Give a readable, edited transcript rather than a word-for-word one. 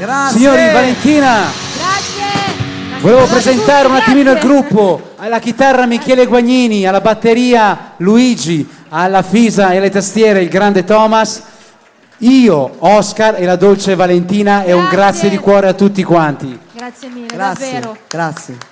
Grazie. Signori, Valentina. Grazie. Volevo presentare un attimino il Grazie. gruppo. Alla chitarra Michele Guagnini, alla batteria Luigi, alla fisa e alle tastiere il grande Thomas, io, Oscar e la dolce Valentina, e un grazie di cuore a tutti quanti. Grazie mille, Grazie. davvero. Grazie.